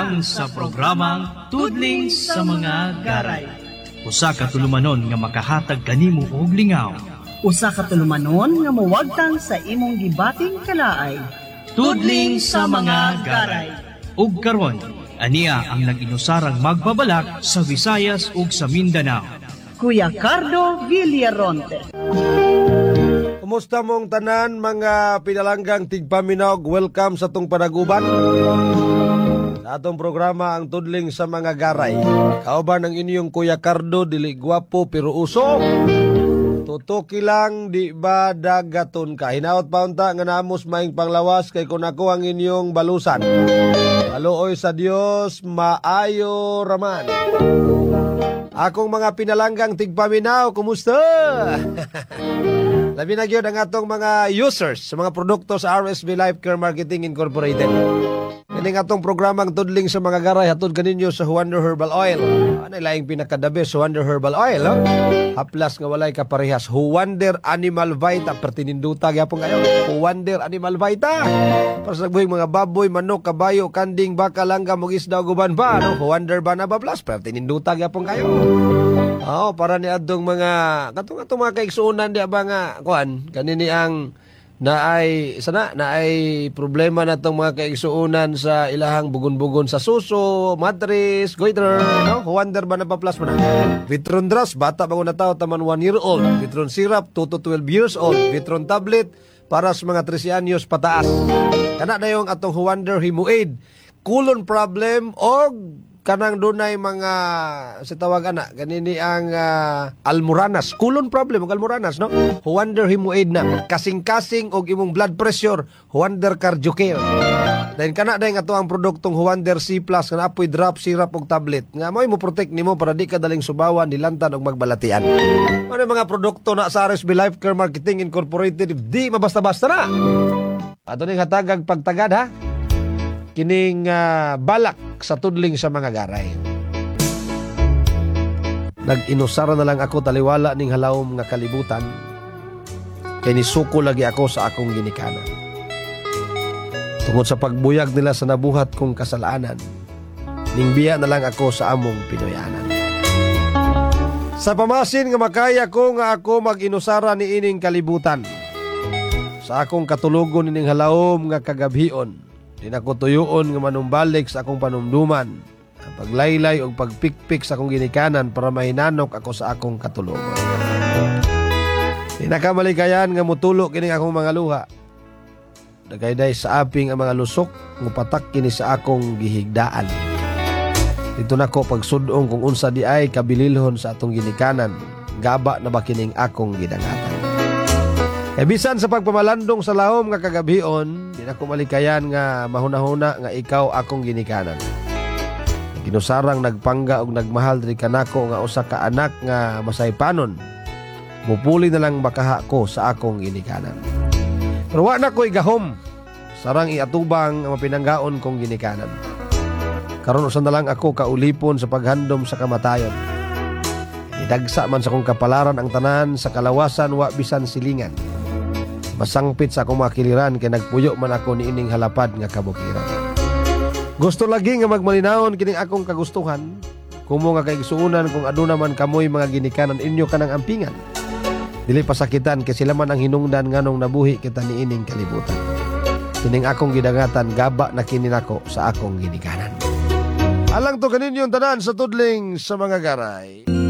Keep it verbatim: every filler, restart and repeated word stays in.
sa programang Tudling sa mga Garay. Usa ka tulumanon nga makahatag kanimo og lingaw. Usa ka tulumanon nga muwagtang sa imong gibating kalaay. Tudling sa mga Garay. Ug karon, aniya ang nag-inusarang magbabalak sa Visayas ug sa Mindanao. Kuya Cardo Villaronte. Kumusta mong tanan mga pinalanggang tigpaminaw? Welcome sa tong panaguban. Sa atong programa ang Tudling sa mga Garay. Kauban ang inyong Kuya Cardo, dili gwapo pero uso. Tutuki lang di ba dagaton ka. Hinaot pa unta nga namos maing panglawas kay kun ako ang inyong balusan. Haluoy sa Dios, maayo raman. Akong mga pinalanggang tigpaminaw, kumusta? Labi na gyud ang atong mga users sa mga produkto sa R S B Life Care Marketing Incorporated. Kaning atong programang Tudling sa mga Garay hatod kaninyo sa Wonder Herbal Oil. Ano laing pinaka-the best Wonder Herbal Oil, oh? Haplas nga walay kaparehas. Wonder Animal Vita, pertininduta gyapon kayo. Wonder Animal Vita. Para sa buhing mga baboy, manok, kabayo, kanding, baka, langga, isda, guban ba, no? Wonder Banaba Plus, pertininduta gyapon kayo. Oh, para ni adtong mga katong atong mga kaigsuonan di ba nga kuan kanini ang naay sana naay problema natong mga kaigsuonan sa ilahang bugon-bugon sa suso, mattress, goiter, no? Wonder ba na pa plus mo na? Vitron Drops, bata pa ko na tao, taman one year old. Vitron Syrup, two to twelve years old. Vitron Tablet, para sa mga thirteen anyos pataas. Kana na yung atong Wonder Hemoaid. Colon problem o kanang dunay mga sa tawag ana ganini ang uh, almoranas, colon problem ug almoranas, no? Wonder Hemoaid na kasing-kasing og imong blood pressure, Wonder Cardiocare. Then kana day nga to ang produktong Wonder C Plus nga apoy drop, syrup ug tablet nga mo'y mo protect nimo para di ka daling subawan, dilantan ug magbalatian. Ano mga produkto na sa R S B Life Care Marketing Incorporated, di mabasta-basta na. Ato ning hatagag pagtagad ha. Kining uh, balak sa Tudling sa mga Garay. Nag-inusara na lang ako taliwala ning halawom nga kalibutan kay nisuko lagi ako sa akong ginikanan. Tungod sa pagbuyag nila sa nabuhat kong kasalanan, ningbiya na lang ako sa among Pinoyanan. Sa pamasin nga makaya ko nga ako mag-inusara ni ining kalibutan, sa akong katulugon ining halawom nga kagabhion, di na ko tuyoon nga manumbalik sa akong panumduman, ang paglaylay o pagpikpik sa akong ginikanan para mahinanok ako sa akong katulugon. Di na kamalikayan nga mutulo kining akong mga luha. Dagayday sa aping ang mga lusok ng patak kini sa akong gihigdaan. Dito na ko pagsudong kung unsa di ay kabililhon sa atong ginikanan, gaba na ba kining akong gidangatan. E bisan sa pagpamalandong sa lahom nga kagabhion, di na ko malikayan nga mahuna-huna nga ikaw akong ginikanan. Ginusarang nagpangga og nagmahal diri kanako nga usa ka anak nga masaypanon. Mupuli na lang makaha ko sa akong ginikanan. Pero wa na ko'y gahom, sarang iatubang ang mapinanggaon kong ginikanan. Karon usa na lang ako kaulipon sa paghandom sa kamatayon. Idagsa man sa kong kapalaran ang tanan sa kalawasan wa bisan silingan. Masangpit sa akong mga kiliran kay nagpuyo man ako ni ining halapad nga kabukiran. Gusto lagi nga magmalinawon kining akong kagustuhan, kumo nga kaigsuunan kung aduna man kamoy mga ginikanan inyo kanang ampingan. Dili pasakitan kay sila man ang hinungdan nganong nabuhi kita ni ining kalibutan. Kining akong gidangatan gaba na kini nako sa akong ginikanan. Alang to kaninyo tanan sa Tudling sa mga Garay.